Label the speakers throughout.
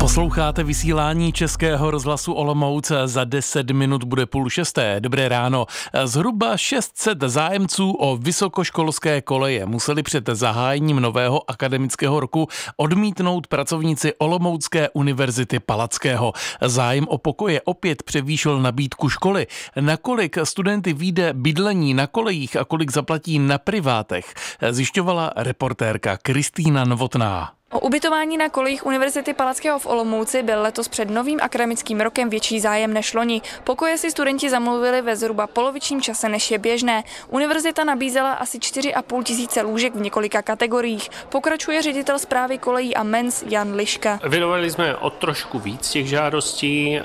Speaker 1: Posloucháte vysílání Českého rozhlasu Olomouc, za 10 minut bude 5:30. Dobré ráno. Zhruba 600 zájemců o vysokoškolské koleje museli před zahájením nového akademického roku odmítnout pracovníci Olomoucké univerzity Palackého. Zájem o pokoje opět převýšil nabídku školy. Nakolik studenty vyjde bydlení na kolejích a kolik zaplatí na privátech, zjišťovala reportérka Kristýna Novotná.
Speaker 2: O ubytování na kolejích Univerzity Palackého v Olomouci byl letos před novým akademickým rokem větší zájem než loni. Pokoje si studenti zamluvili ve zhruba polovičním čase, než je běžné. Univerzita nabízela asi 4,5 tisíce lůžek v několika kategoriích. Pokračuje ředitel správy kolejí a MENS Jan Liška.
Speaker 3: Vydovali jsme o trošku víc těch žádostí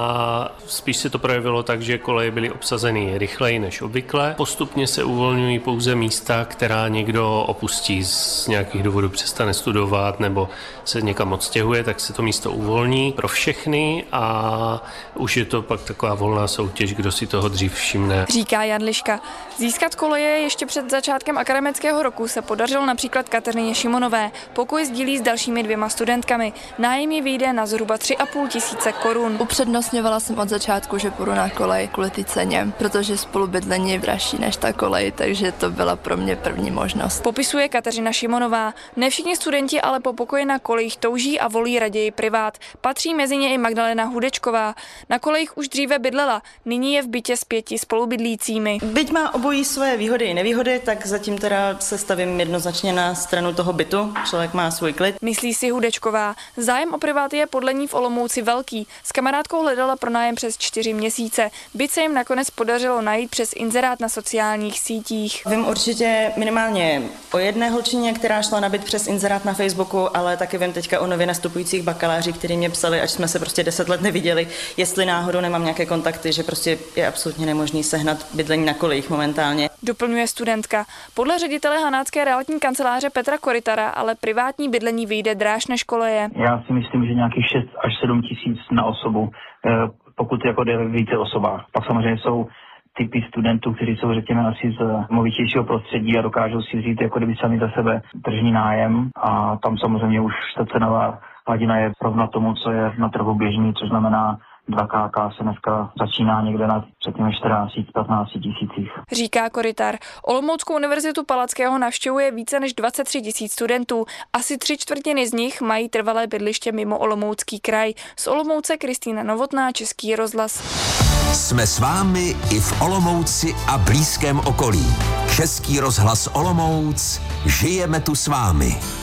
Speaker 3: a spíš se to projevilo tak, že koleje byly obsazeny rychleji než obvykle. Postupně se uvolňují pouze místa, která někdo opustí z nějakých důvodů, přestane studovat nebo se někam odstěhuje, tak se to místo uvolní pro všechny a už je to pak taková volná soutěž, kdo si toho dřív všimne.
Speaker 2: Říká Jan Liška. Získat koleje ještě před začátkem akademického roku se podařilo například Kateřině Šimonové. Pokoj sdílí s dalšími 2 studentkami. Nájem jí vyjde na zhruba 3,5 tisíce korun.
Speaker 4: Upřednostňovala jsem od začátku, že půjdu na kolej kvůli té ceně, protože spolubydlení je dražší než ta kolej, takže to byla pro mě první možnost.
Speaker 2: Popisuje Kateřina Šimonová. Ne všichni studenti ale po pokoji na kolejích touží a volí raději privát. Patří mezi ně i Magdalena Hudečková. Na kolejích už dříve bydlela, nyní je v bytě s 5 spolubydlícími.
Speaker 5: Byť má obojí svoje výhody i nevýhody, tak zatím teda se stavím jednoznačně na stranu toho bytu. Člověk má svůj klid.
Speaker 2: Myslí si Hudečková. Zájem o priváty je podle ní v Olomouci velký. S kamarádkou hledala pronájem přes 4 měsíce. Byt se jim nakonec podařilo najít přes inzerát na sociálních sítích.
Speaker 5: Vím určitě minimálně o jedné holčině, která šla na byt přes inzerát na Facebooku, ale taky vím teďka o nově nastupujících bakalářích, kteří mě psali, až jsme se prostě 10 let neviděli, jestli náhodou nemám nějaké kontakty, že prostě je absolutně nemožný sehnat bydlení na kolejích momentálně.
Speaker 2: Doplňuje studentka. Podle ředitele Hanácké realitní kanceláře Petra Korytara ale privátní bydlení vyjde dráž než koleje.
Speaker 6: Já si myslím, že nějakých 6 až 7 tisíc na osobu, pokud jako jde více osobách. Pak samozřejmě jsou typy studentů, kteří jsou, řekněme, asi z movitějšího prostředí a dokážou si vzít jako kdyby sami za sebe tržní nájem a tam samozřejmě už ta cenová hladina je rovna tomu, co je na trhu běžný, což znamená 2KK se dneska začíná někde na řekněme 14-15 tisících.
Speaker 2: Říká Korytar. Olomouckou univerzitu Palackého navštěvuje více než 23 tisíc studentů. Asi 3/4 z nich mají trvalé bydliště mimo Olomoucký kraj. Z Olomouce Kristýna Novotná, Český rozhlas.
Speaker 7: Jsme s vámi i v Olomouci a blízkém okolí. Český rozhlas Olomouc, žijeme tu s vámi.